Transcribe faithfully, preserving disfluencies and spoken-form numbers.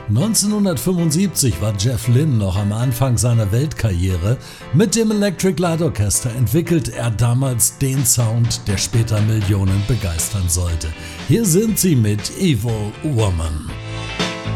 neunzehnhundertfünfundsiebzig war Jeff Lynne noch am Anfang seiner Weltkarriere. Mit dem Electric Light Orchestra entwickelte er damals den Sound, der später Millionen begeistern sollte. Hier sind sie mit Evil Woman.